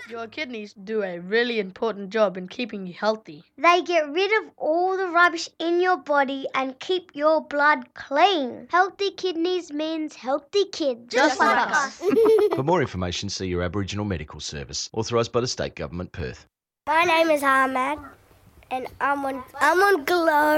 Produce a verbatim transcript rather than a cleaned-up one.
Your kidneys do a really important job in keeping you healthy. They get rid of all the rubbish in your body and keep your blood clean. Healthy kidneys means healthy kids. Just like us. For more information, see your Aboriginal Medical Service, authorised by the State Government, Perth. My name is Ahmad, and I'm on I'm on Glow.